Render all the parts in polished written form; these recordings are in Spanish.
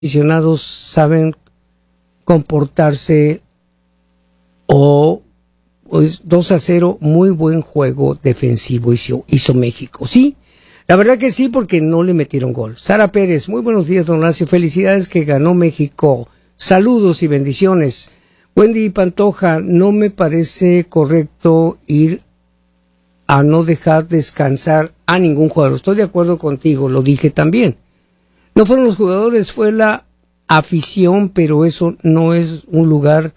aficionados saben comportarse o pues 2-0, muy buen juego defensivo hizo México. Sí, la verdad que sí, porque no le metieron gol. Sara Pérez, muy buenos días, don Horacio, felicidades que ganó México. Saludos y bendiciones. Wendy Pantoja, no me parece correcto ir a no dejar descansar a ningún jugador. Estoy de acuerdo contigo, lo dije también. No fueron los jugadores, fue la afición, pero eso no es un lugar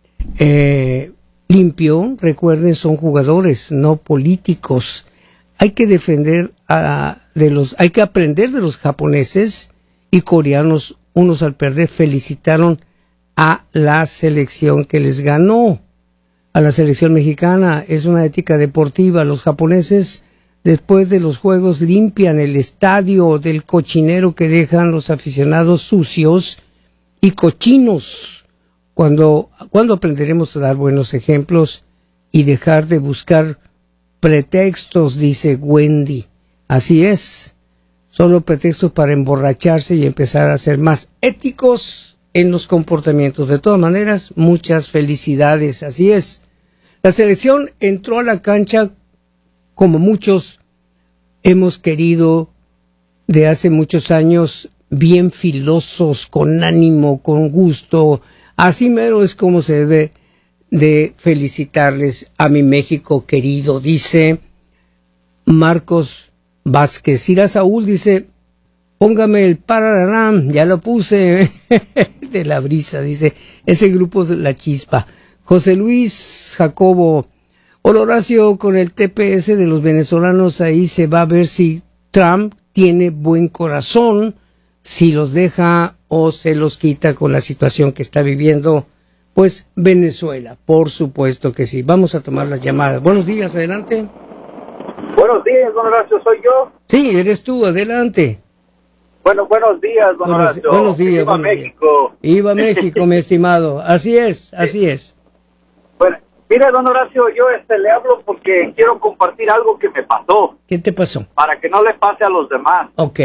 limpio. Recuerden, son jugadores, no políticos. Hay que hay que aprender de los japoneses y coreanos. Unos al perder felicitaron a la selección que les ganó, a la selección mexicana. Es una ética deportiva. Los japoneses, después de los juegos, limpian el estadio del cochinero que dejan los aficionados sucios y cochinos. ¿Cuándo aprenderemos a dar buenos ejemplos y dejar de buscar pretextos? Dice Wendy. Así es, solo pretextos para emborracharse y empezar a ser más éticos en los comportamientos. De todas maneras, muchas felicidades. Así es. La selección entró a la cancha como muchos hemos querido de hace muchos años, bien filosos, con ánimo, con gusto. Así mero es como se debe de felicitarles a mi México querido, dice Marcos Vázquez. Sira Saúl dice, póngame el parararán, ya lo puse, de la brisa, dice, ese grupo es La Chispa. José Luis Jacobo, hola Horacio, con el TPS de los venezolanos ahí se va a ver si Trump tiene buen corazón, si los deja o se los quita con la situación que está viviendo, pues Venezuela. Por supuesto que sí. Vamos a tomar las llamadas. Buenos días, adelante. Buenos días, don Horacio, ¿soy yo? Sí, eres tú, adelante. Bueno, buenos días, don Horacio. Buenos días. Viva México. Viva México, mi estimado. Así es, así es. Bueno, mire, don Horacio, yo le hablo porque quiero compartir algo que me pasó. ¿Qué te pasó? Para que no le pase a los demás. Ok.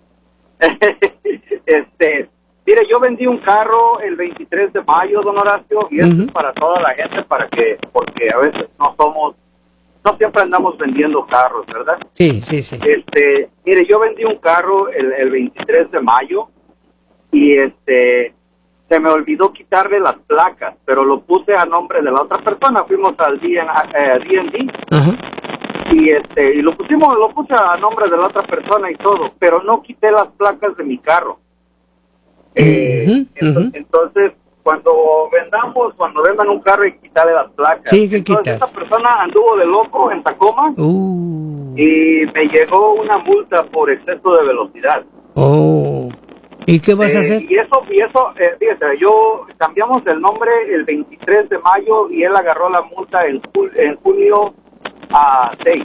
Mire, yo vendí un carro el 23 de mayo, don Horacio, y esto es para toda la gente, porque a veces no siempre andamos vendiendo carros, ¿verdad? Sí, sí, sí. Mire, yo vendí un carro el 23 de mayo y se me olvidó quitarle las placas, pero lo puse a nombre de la otra persona. Fuimos al D&D y lo puse a nombre de la otra persona y todo, pero no quité las placas de mi carro. Entonces, cuando vendan un carro, hay que quitarle las placas. Sí, que entonces, quitar. esa persona anduvo de loco en Tacoma y me llegó una multa por exceso de velocidad. Oh. ¿Y qué vas a hacer? Y eso, fíjate, yo cambiamos el nombre el 23 de mayo y él agarró la multa en junio a 6.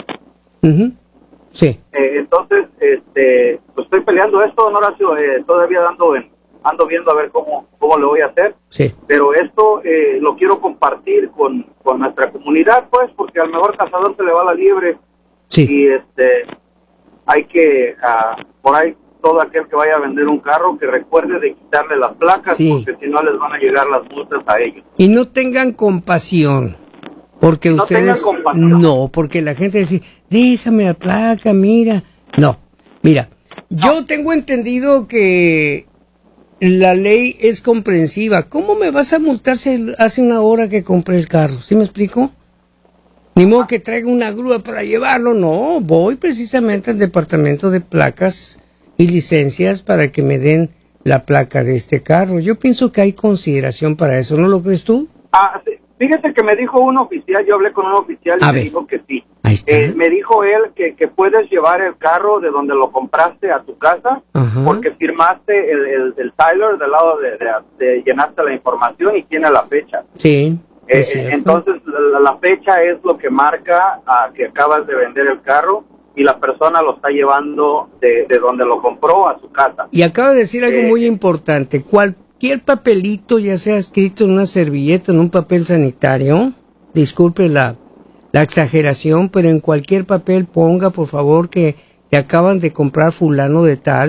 Sí. Entonces, pues estoy peleando esto, don Horacio, todavía ando viendo a ver cómo lo voy a hacer. Sí. Pero esto lo quiero compartir con nuestra comunidad, pues, porque al mejor cazador se le va la liebre. Sí. Y hay que, por ahí, todo aquel que vaya a vender un carro, que recuerde de quitarle las placas, sí, porque si no les van a llegar las multas a ellos. Y no tengan compasión. Porque no ustedes, no, porque la gente dice, déjame la placa, mira. No, mira, yo tengo entendido que la ley es comprensiva. ¿Cómo me vas a multar si hace una hora que compré el carro? ¿Sí me explico? Ni modo que traiga una grúa para llevarlo, no, voy precisamente al departamento de placas y licencias para que me den la placa de este carro. Yo pienso que hay consideración para eso, ¿no lo crees tú? Sí. Fíjate que me dijo un oficial, yo hablé con un oficial y me dijo que sí. Ahí está. Me dijo él que puedes llevar el carro de donde lo compraste a tu casa, porque firmaste el Tyler del lado de llenaste la información y tiene la fecha. Sí. Entonces la fecha es lo que marca que acabas de vender el carro y la persona lo está llevando de donde lo compró a su casa. Y acaba de decir algo muy importante. Cualquier papelito, ya sea escrito en una servilleta, en un papel sanitario, disculpe la exageración, pero en cualquier papel ponga, por favor, que te acaban de comprar fulano de tal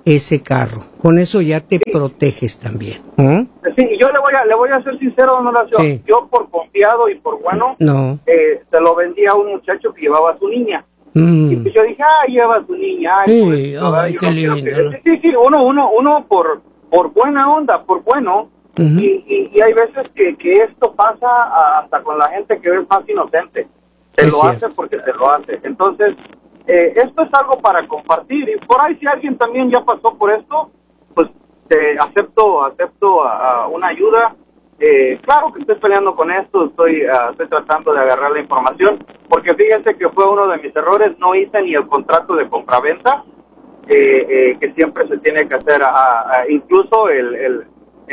ese carro. Con eso ya te proteges también. Sí, y yo le voy a ser sincero, don Horacio. Sí. Yo por confiado y por bueno, No. se lo vendí a un muchacho que llevaba a su niña. Y pues yo dije, lleva a su niña. Sí, Pues, qué lindo. Sí, uno por buena onda, por bueno. Y hay veces que esto pasa hasta con la gente que es más inocente. Se lo hace porque se lo hace. Entonces, esto es algo para compartir. Y por ahí si alguien también ya pasó por esto, pues acepto una ayuda. Claro que estoy peleando con esto, estoy tratando de agarrar la información, porque fíjense que fue uno de mis errores, no hice ni el contrato de compraventa, que siempre se tiene que hacer, incluso el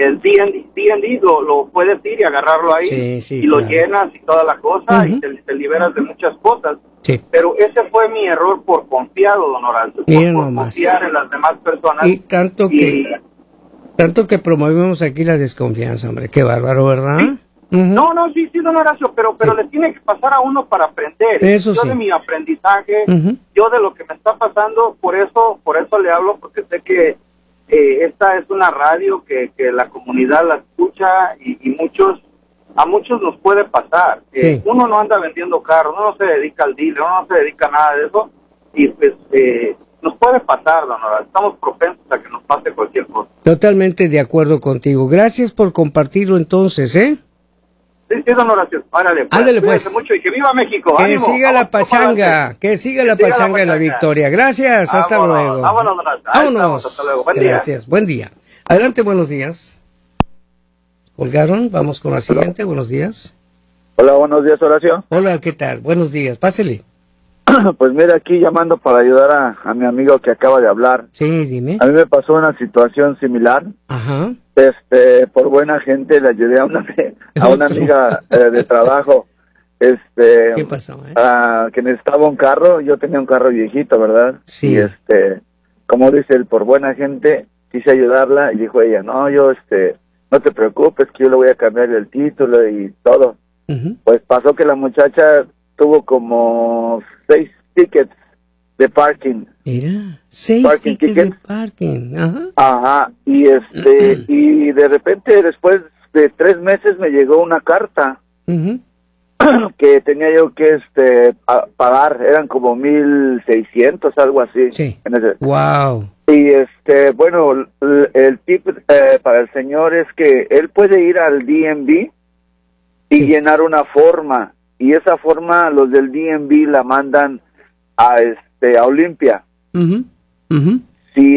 D&D lo puedes ir y agarrarlo ahí, y lo llenas y toda la cosa, y te liberas de muchas cosas. Sí. Pero ese fue mi error por confiado, don Horacio, por confiar en las demás personas. Y tanto que promovemos aquí la desconfianza, hombre, qué bárbaro, ¿verdad? Sí. No, sí, don Horacio, pero le tiene que pasar a uno para aprender. Eso yo sí. De mi aprendizaje, yo de lo que me está pasando, por eso le hablo, porque sé que esta es una radio que la comunidad la escucha y a muchos nos puede pasar. Sí. Uno no anda vendiendo carros, uno no se dedica al dealer, uno no se dedica a nada de eso, y pues nos puede pasar, don Horacio. Estamos propensos a que nos pase cualquier cosa. Totalmente de acuerdo contigo. Gracias por compartirlo entonces, ¿eh? Sí, don Horacio. Ándale, pues. Mucho y que viva México. Que ¡Ánimo! siga la pachanga, que siga la pachanga en la victoria. Gracias, hasta luego. Vámonos, don Horacio. Vámonos. Hasta luego. Buen Gracias, buen día. Adelante, buenos días. Colgaron, vamos con la siguiente, buenos días. Hola, buenos días, Horacio. Hola, ¿qué tal? Buenos días, pásele. Pues mira, aquí llamando para ayudar a mi amigo que acaba de hablar. Sí, dime. A mí me pasó una situación similar. Ajá. Por buena gente le ayudé a una amiga de trabajo. ¿Qué pasó, que necesitaba un carro. Yo tenía un carro viejito, ¿verdad? Sí. Y como dice él, por buena gente quise ayudarla y dijo ella, no, yo no te preocupes, que yo le voy a cambiar el título y todo. Pues pasó que la muchacha tuvo como 6 tickets de parking. Mira, 6 parking tickets de parking. Ajá, y y de repente después de 3 meses me llegó una carta que tenía yo que pagar, eran como 1,600, algo así. Sí. Wow. Y bueno, el tip para el señor es que él puede ir al DMV y llenar una forma, y esa forma los del DMV la mandan a Olimpia. Si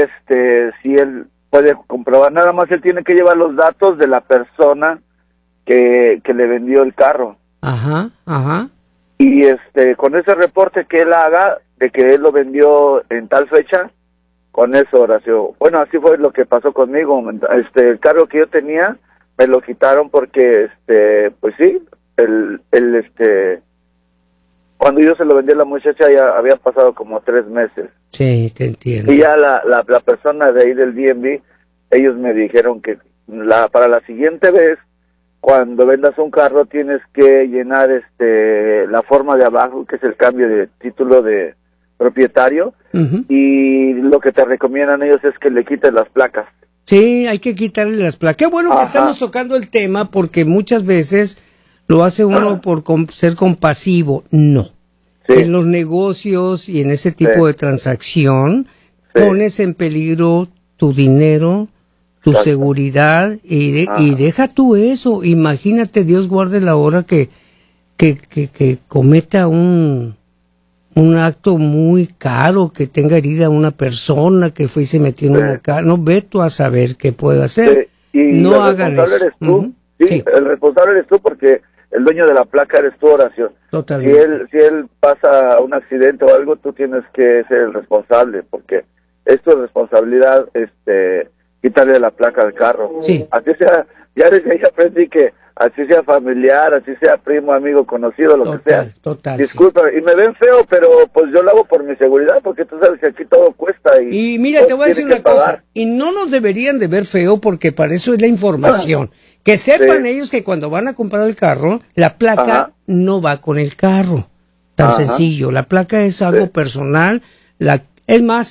él puede comprobar, nada más él tiene que llevar los datos de la persona que le vendió el carro. Ajá. Y con ese reporte que él haga de que él lo vendió en tal fecha, con eso, Horacio. Bueno, así fue lo que pasó conmigo. El carro que yo tenía me lo quitaron porque pues sí, cuando yo se lo vendí a la muchacha ya habían pasado como 3 meses. Sí, te entiendo. Y ya la persona de ahí del DMV, ellos me dijeron que para la siguiente vez, cuando vendas un carro, tienes que llenar la forma de abajo, que es el cambio de título de propietario, y lo que te recomiendan ellos es que le quites las placas. Sí, hay que quitarle las placas. Qué bueno que estamos tocando el tema, porque muchas veces lo hace uno por ser compasivo. No. Sí. En los negocios y en ese tipo de transacción, pones en peligro tu dinero, tu seguridad, y deja tú eso. Imagínate, Dios guarde la hora que cometa un acto muy caro, que tenga herida a una persona, que fue y se metió en una casa. No, ve tú a saber qué puede hacer. Y no hagan eso. Eres tú. Sí, el responsable eres tú, porque el dueño de la placa eres tú, Horacio. Totalmente. Si él pasa un accidente o algo, tú tienes que ser el responsable, porque es tu responsabilidad quitarle la placa al carro. Sí. Así sea, ya desde ahí aprendí que así sea familiar, así sea primo, amigo, conocido, lo que sea. Total. Disculpa, y me ven feo, pero pues yo lo hago por mi seguridad, porque tú sabes que aquí todo cuesta. Y mira, te voy a decir una cosa, y no nos deberían de ver feo, porque para eso es la información. Que sepan ellos que cuando van a comprar el carro, la placa no va con el carro. Tan sencillo. La placa es algo personal. Es más,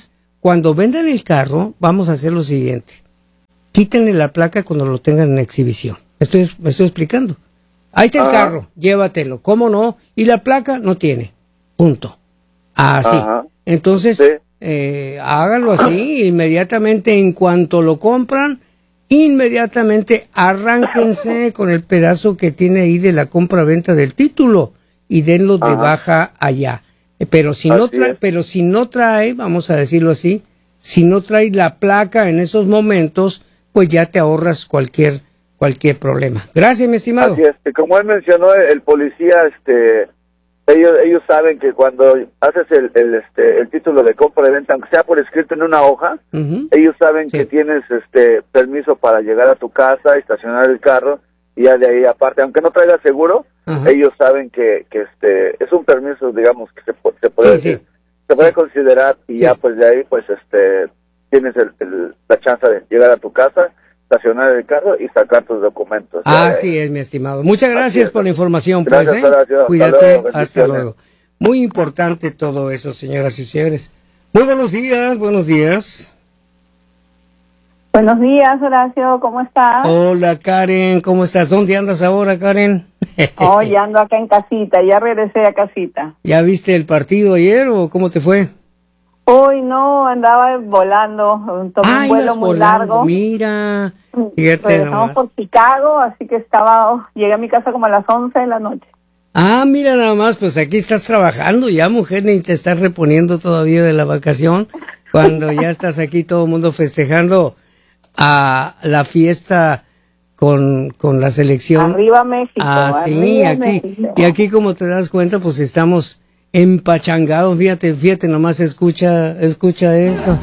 cuando vendan el carro, vamos a hacer lo siguiente. Quítenle la placa cuando lo tengan en exhibición. Me estoy explicando. Ahí está el carro, llévatelo. ¿Cómo no? Y la placa no tiene. Punto. Así. Entonces, háganlo así. Inmediatamente, en cuanto lo compran, inmediatamente arránquense con el pedazo que tiene ahí de la compra-venta del título y denlo de baja allá. Pero si no trae, vamos a decirlo así, si no trae la placa en esos momentos, pues ya te ahorras cualquier problema. Gracias, mi estimado. Así es, como él mencionó, el policía, ellos saben que cuando haces el título de compra de venta, aunque sea por escrito en una hoja, ellos saben que tienes permiso para llegar a tu casa, estacionar el carro, y ya de ahí aparte, aunque no traiga seguro, ellos saben que es un permiso, digamos, que se puede decir, se puede considerar, y ya pues de ahí pues tienes la chance de llegar a tu casa, estacionar el carro y sacar tus documentos. Así es, mi estimado. Muchas gracias por la información. Gracias, pues, cuídate, hasta luego. Muy importante todo eso, señoras y señores. Muy buenos días, buenos días. Buenos días, Horacio, ¿cómo estás? Hola, Karen, ¿cómo estás? ¿Dónde andas ahora, Karen? Ya ando acá en casita, ya regresé a casita. ¿Ya viste el partido ayer o cómo te fue? Hoy no, andaba volando, tomé un vuelo muy largo. Mira, fíjate nomás. Por Chicago, así que llegué a mi casa como a las 11 de la noche. Mira nada más, pues aquí estás trabajando ya, mujer, ni te estás reponiendo todavía de la vacación, cuando ya estás aquí todo el mundo festejando a la fiesta con la selección. Arriba México. Sí, aquí. México. Y aquí, como te das cuenta, pues estamos empachangados. Fíjate, nomás escucha eso.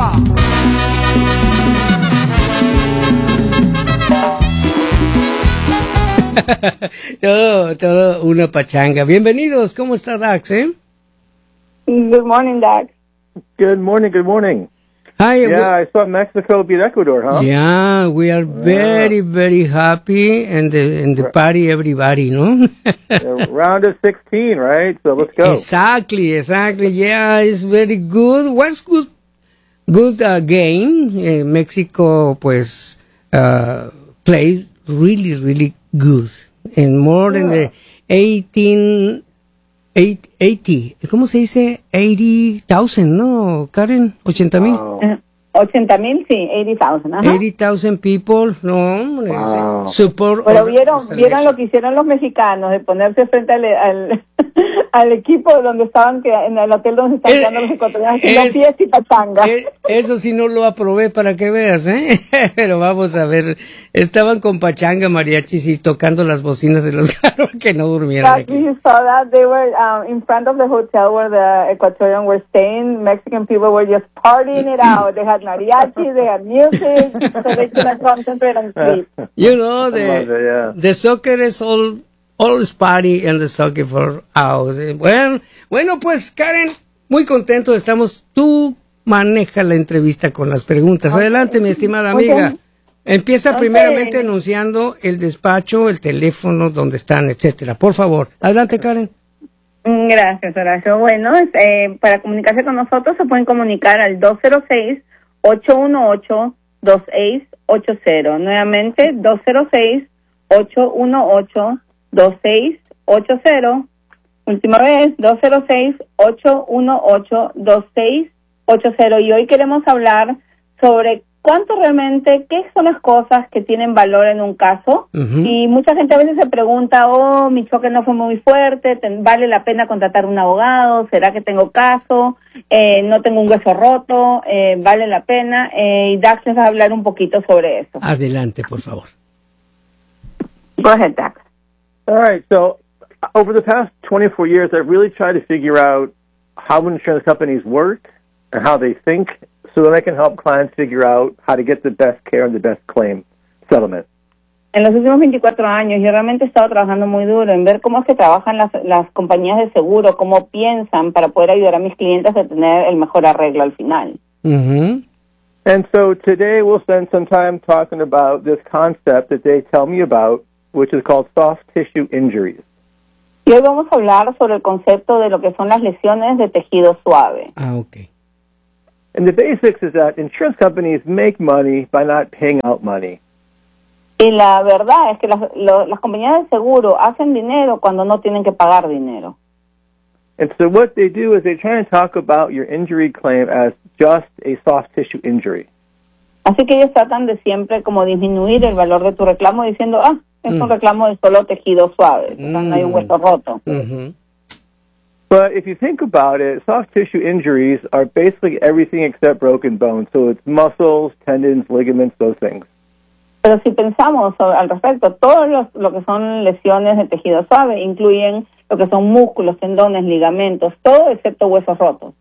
todo una pachanga. Bienvenidos, ¿cómo está Dax, Good morning, Dax. Good morning. Hi. I saw Mexico beat Ecuador, huh? Yeah, we are very, very happy, and the party, everybody, no? Round of 16, right? So let's go. Exactly. Yeah, it's very good. Was good game. Mexico, pues, played really, really good, and more than the 80, ¿cómo se dice? 80,000, ¿no, Karen? 80,000. 80,000, sí, 80,000. 80,000 people, no, support. Pero vieron lo que hicieron los mexicanos, de ponerse frente al equipo donde estaban, en el hotel donde estaban quedando los ecuatorianos, en la fiesta y pachanga. Eso sí no lo aprobé para que veas, pero vamos a ver, estaban con pachanga, mariachis y tocando las bocinas de los carros que no durmieron aquí. You saw that they were in front of the hotel where the Ecuadorians were staying. Mexican people were just partying it out. They had mariachi, they had music, so they couldn't concentrate and sleep. You know, the soccer is all is party and the soccer for hours. Bueno, pues Karen, muy contento estamos. Tú maneja la entrevista con las preguntas. Adelante, mi estimada amiga. Empieza primeramente anunciando el despacho, el teléfono, donde están, etcétera. Por favor, adelante, Karen. Gracias, Horacio. Bueno, para comunicarse con nosotros se pueden comunicar al 206-818-2680. Nuevamente, 206-818-2680. Última vez, 206-818-2680. Y hoy queremos hablar sobre qué son las cosas que tienen valor en un caso. Y mucha gente a veces se pregunta, mi choque no fue muy fuerte, ¿vale la pena contratar un abogado? ¿Será que tengo caso? No tengo un hueso roto, ¿vale la pena? Y Dax les va a hablar un poquito sobre eso. Adelante, por favor. Go ahead, Dax. All right, so over the past 24 years, I've really tried to figure out how insurance companies work and how they think, so that I can help clients figure out how to get the best care and the best claim settlement. En los últimos 24 años, yo realmente he estado trabajando muy duro en ver cómo es que trabajan las compañías de seguro, cómo piensan para poder ayudar a mis clientes a tener el mejor arreglo al final. And so today we'll spend some time talking about this concept that they tell me about, which is called soft tissue injuries. Y hoy vamos a hablar sobre el concepto de lo que son las lesiones de tejido suave. Okay. And the basics is that insurance companies make money by not paying out money. Y la verdad es que las compañías de seguro hacen dinero cuando no tienen que pagar dinero. And so what they do is they try and talk about your injury claim as just a soft tissue injury. Así que ellos tratan de siempre como disminuir el valor de tu reclamo diciendo, es un reclamo de solo tejido suave, o sea, no hay un hueso roto. But if you think about it, soft tissue injuries are basically everything except broken bones. So it's muscles, tendons, ligaments, those things. Pero si pensamos al respecto, todo lo que son lesiones de tejido suave incluyen lo que son músculos, tendones, ligamentos, todo excepto huesos rotos.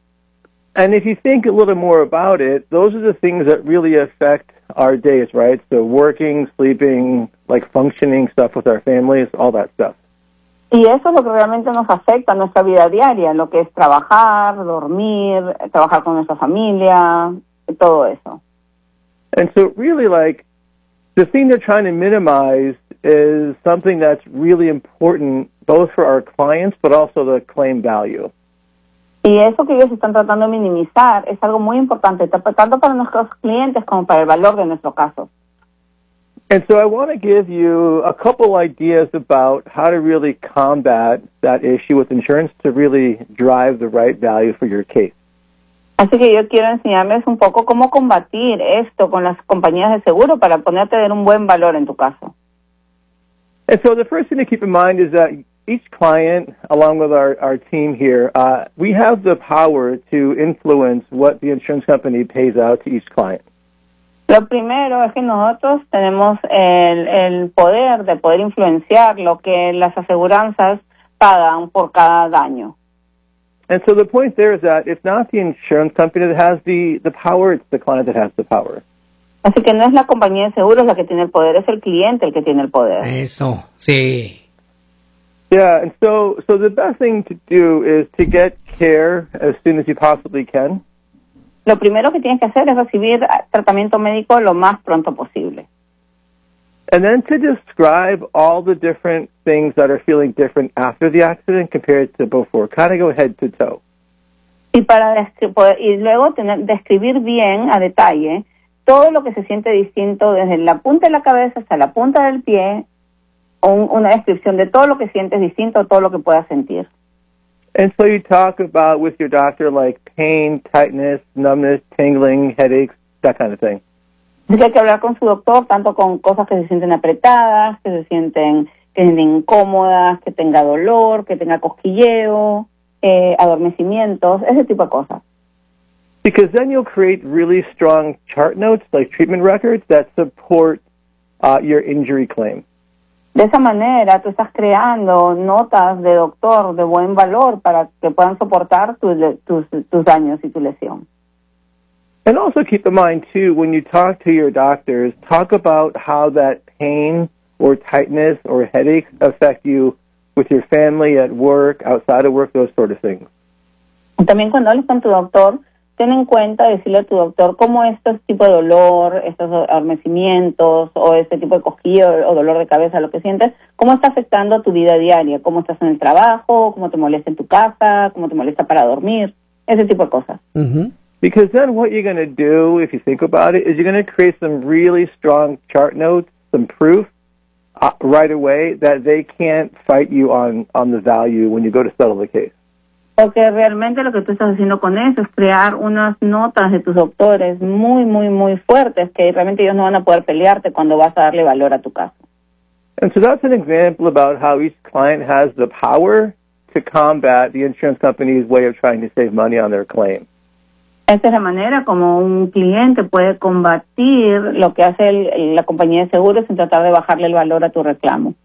And if you think a little more about it, those are the things that really affect our days, right? So working, sleeping, like functioning stuff with our families, all that stuff. Y eso es lo que realmente nos afecta a nuestra vida diaria, lo que es trabajar, dormir, trabajar con nuestra familia, todo eso. And so really, like, the thing they're trying to minimize is something that's really important both for our clients but also the claim value. Y eso que ellos están tratando de minimizar es algo muy importante, tanto para nuestros clientes como para el valor de nuestro caso. And so I want to give you a couple ideas about how to really combat that issue with insurance to really drive the right value for your case. Así que yo quiero enseñarles un poco cómo combatir esto con las compañías de seguro para poder tener un buen valor en tu caso. And so the first thing to keep in mind is that each client, along with our team here, we have the power to influence what the insurance company pays out to each client. Lo primero es que nosotros tenemos el poder de poder influenciar lo que las aseguranzas pagan por cada daño. And so the point there is that it's not the insurance company that has the power, it's the client that has the power. Así que no es la compañía de seguros la que tiene el poder, es el cliente el que tiene el poder. Eso, sí. Yeah, and so the best thing to do is to get care as soon as you possibly can. Lo primero que tienes que hacer es recibir tratamiento médico lo más pronto posible. And then to describe all the different things that are feeling different after the accident compared to before. Kind of go head to toe. Y luego describir bien a detalle todo lo que se siente distinto desde la punta de la cabeza hasta la punta del pie, una descripción de todo lo que sientes distinto, todo lo que puedas sentir. And so you talk about with your doctor like pain, tightness, numbness, tingling, headaches, that kind of thing. Así que hay que hablar con su doctor, tanto con cosas que se sienten apretadas, que se sienten incómodas, que tenga dolor, que tenga cosquilleo, adormecimientos, ese tipo de cosas. Because then you'll create really strong chart notes, like treatment records, that support your injury claim. De esa manera, tú estás creando notas de doctor de buen valor para que puedan soportar tus daños y tu lesión. And also keep in mind, too, when you talk to your doctors, talk about how that pain or tightness or headaches affect you with your family, at work, outside of work, those sort of things. También cuando hables con tu doctor, ten en cuenta decirle a tu doctor cómo este tipo de dolor, estos adormecimientos o este tipo de cosquillo o dolor de cabeza, lo que sientes, cómo está afectando tu vida diaria, cómo estás en el trabajo, cómo te molesta en tu casa, cómo te molesta para dormir, ese tipo de cosas. Mm-hmm. Because then what you're going to do, if you think about it, is you're going to create some really strong chart notes, some proof right away that they can't fight you on the value when you go to settle the case. Porque realmente lo que tú estás haciendo con eso es crear unas notas de tus doctores muy, muy, muy fuertes que realmente ellos no van a poder pelearte cuando vas a darle valor a tu caso. And so that's an example about how each client has the power to combat the insurance company's way of trying to save money on their claim. Esa es la manera como un cliente puede combatir lo que hace la compañía de seguros en tratar de bajarle el valor a tu reclamo.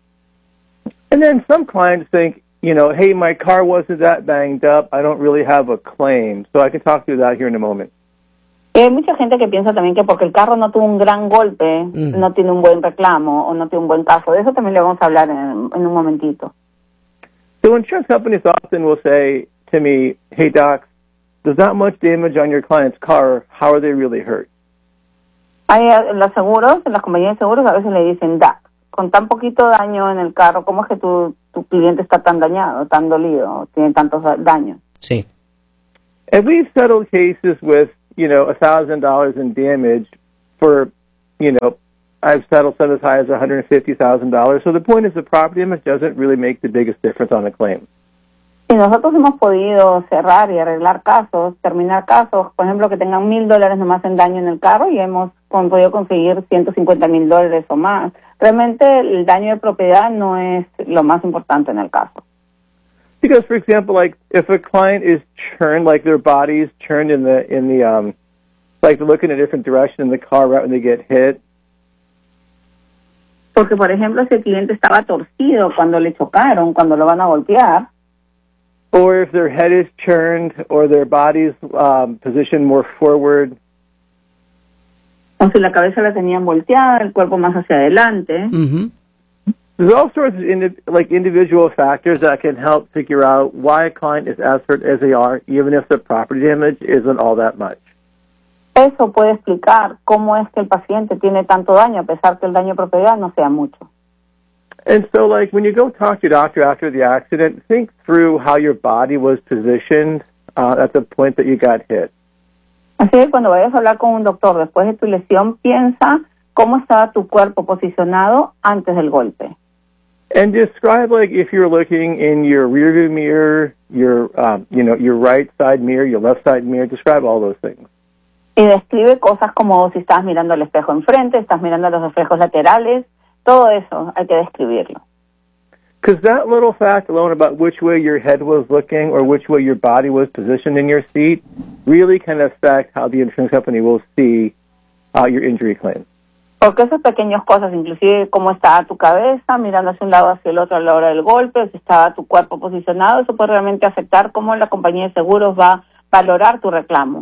And then some clients think, you know, hey, my car wasn't that banged up, I don't really have a claim, so I can talk through that here in a moment. Y hay mucha gente que piensa también que porque el carro no tuvo un gran golpe, no tiene un buen reclamo o no tiene un buen caso. De eso también le vamos a hablar en un momentito. So insurance companies often will say to me, hey, doc, there's not much damage on your client's car, how are they really hurt? Hay los seguros, en las compañías de seguros a veces le dicen, Doc, con tan poquito daño en el carro, ¿cómo es que tu cliente está tan dañado, tan dolido, tiene tantos daños? Sí. And we've settled cases with $1,000 in damage for, I've settled some as high as $150,000. So the point is the property damage doesn't really make the biggest difference on a claim. Y nosotros hemos podido cerrar y arreglar casos, terminar casos, por ejemplo, que tengan $1,000 nomás en daño en el carro y hemos podido conseguir $150,000 o más. Realmente el daño de propiedad no es lo más importante en el caso. Because, for example, like if a client is churned, like their body's churned in the like they're looking in a different direction in the car right when they get hit. Porque, por ejemplo, si el cliente estaba torcido cuando le chocaron, cuando lo van a golpear. Or if their head is turned or their body's positioned more forward. O si la cabeza la tenían volteada, el cuerpo más hacia adelante. Mm-hmm. There's all sorts of individual factors that can help figure out why a client is as hurt as they are, even if the property damage isn't all that much. Eso puede explicar cómo es que el paciente tiene tanto daño, a pesar que el daño de propiedad no sea mucho. And so, like, when you go talk to your doctor after the accident, think through how your body was positioned at the point that you got hit. Así que cuando vayas a hablar con un doctor después de tu lesión, piensa cómo estaba tu cuerpo posicionado antes del golpe. And describe, like, if you're looking in your rearview mirror, your right side mirror, your left side mirror, describe all those things. Y describe cosas como si estás mirando al espejo enfrente, estás mirando los espejos laterales. Todo eso hay que describirlo. Because that little fact alone about which way your head was looking or which way your body was positioned in your seat really can affect how the insurance company will see your injury claim. Porque esas pequeñas cosas, inclusive cómo estaba tu cabeza, mirando hacia un lado hacia el otro a la hora del golpe, si estaba tu cuerpo posicionado, eso puede realmente afectar cómo la compañía de seguros va a valorar tu reclamo.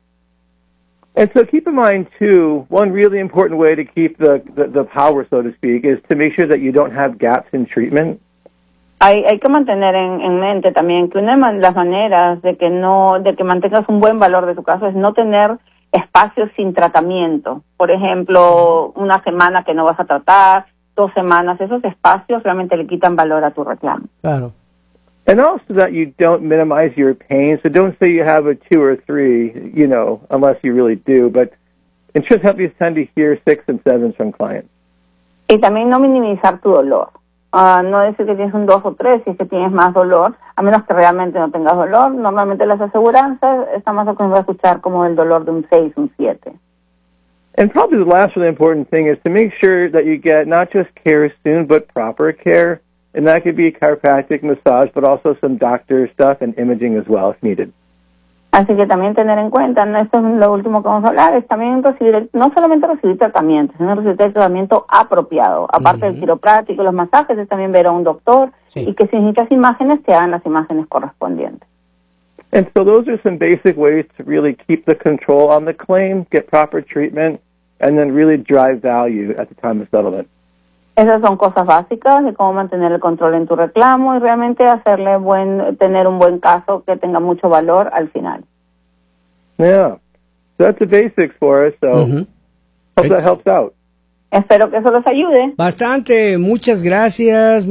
And so keep in mind, too, one really important way to keep the power, so to speak, is to make sure that you don't have gaps in treatment. Hay que mantener en mente también que una de las maneras de que mantengas un buen valor de tu caso es no tener espacios sin tratamiento. Por ejemplo, una semana que no vas a tratar, 2 semanas, esos espacios realmente le quitan valor a tu reclamo. Claro. And also that you don't minimize your pain. So don't say you have a 2 or 3, unless you really do. But insurance companies tend to hear 6 and 7s from clients. Y también no minimizar tu dolor. No decir que tienes un 2 o 3 si es que tienes más dolor, a menos que realmente no tengas dolor. Normalmente las aseguranzas están más acostumbradas a escuchar como el dolor de un 6, un 7. And probably the last really important thing is to make sure that you get not just care soon, but proper care. And that could be chiropractic, massage, but also some doctor stuff and imaging as well if needed. Así que también tener en cuenta, esto es lo último que vamos a hablar, es también no solamente recibir tratamiento, sino recibir tratamiento apropiado. Aparte del quiropráctico, los masajes, es también ver a un doctor y que si necesitas imágenes, te hagan las imágenes correspondientes. And so those are some basic ways to really keep the control on the claim, get proper treatment, and then really drive value at the time of settlement. Esas son cosas básicas de cómo mantener el control en tu reclamo y realmente tener un buen caso que tenga mucho valor al final. Yeah, so that's the basics for us. So hope that helps out. Espero que eso les ayude. Bastante. Muchas gracias,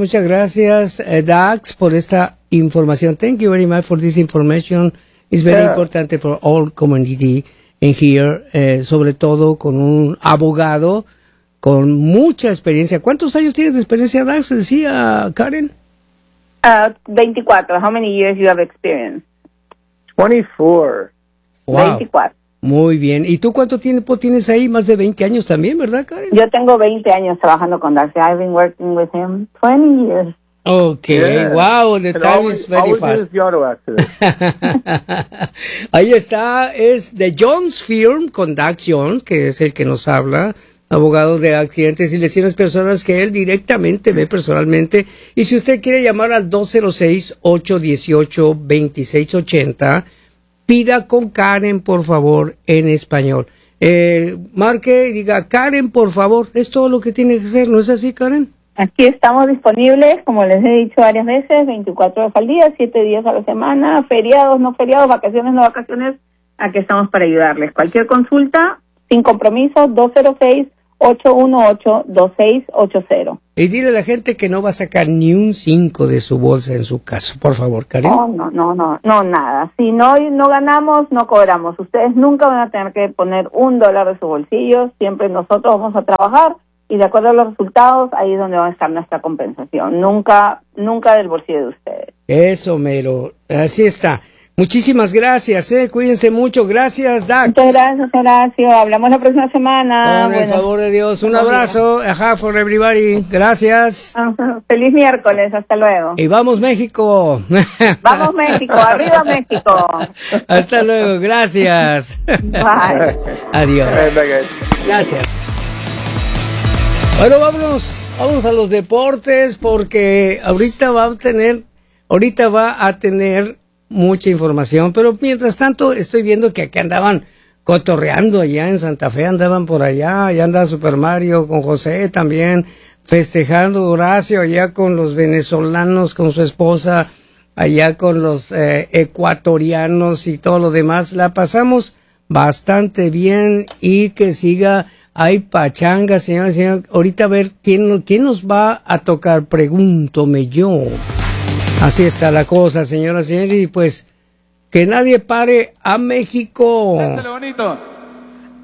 Dax, por esta información. Thank you very much for this information. It's very important for all community in here, sobre todo con un abogado con mucha experiencia. ¿Cuántos años tienes de experiencia, Dax? Decía Karen. 24. How many years you have experience? 24. Wow. 24. Muy bien. ¿Y tú cuánto tiempo tienes ahí? Más de 20 años también, ¿verdad, Karen? Yo tengo 20 años trabajando con Dax. I've been working with him 20 years. Okay, wow, the time is very fast. Ahí está, es de Jones Firm con Dax Jones, que es el que nos habla, abogado de accidentes y lesiones personas que él directamente ve personalmente. Y si usted quiere llamar al 206-818-2680, pida con Karen, por favor, en español. Marque y diga, Karen, por favor, es todo lo que tiene que hacer, ¿no es así, Karen? Aquí estamos disponibles, como les he dicho varias veces, 24 horas al día, 7 días a la semana, feriados, no feriados, vacaciones, no vacaciones. Aquí estamos para ayudarles. Cualquier consulta, sin compromiso, 818-2680. Y dile a la gente que no va a sacar ni un 5 de su bolsa en su caso, por favor, Karen. No, nada. Si no ganamos, no cobramos. Ustedes nunca van a tener que poner $1 de su bolsillo. Siempre nosotros vamos a trabajar y de acuerdo a los resultados, ahí es donde va a estar nuestra compensación. Nunca del bolsillo de ustedes. Eso, mero. Así está. Muchísimas gracias, cuídense mucho. Gracias, Dax. Muchas gracias, Horacio. Hablamos la próxima semana. Con el favor de Dios. Un abrazo. Ajá, for everybody. Gracias. Feliz miércoles. Hasta luego. Y vamos, México. Vamos, México. Arriba, México. Hasta luego. Gracias. Bye. Adiós. Gracias. Bueno, vámonos a los deportes porque ahorita va a tener mucha información, pero mientras tanto estoy viendo que acá andaban cotorreando allá en Santa Fe, andaban por allá andaba Super Mario con José también, festejando Horacio allá con los venezolanos, con su esposa, allá con los ecuatorianos y todo lo demás. La pasamos bastante bien y que siga, hay pachanga, señoras y señores. Ahorita a ver quién nos va a tocar, pregúntome yo. Así está la cosa, señoras y señores, y pues que nadie pare a México. Cántale bonito.